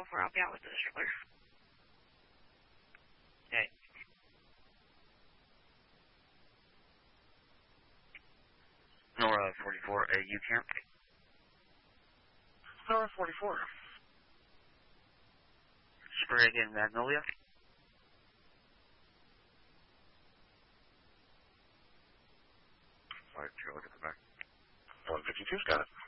4, I'll be out with the stroller. Okay. Nora 44, AU camp. Nora 44. Sprague in Magnolia. Flight 2, look at the back. 152's got it.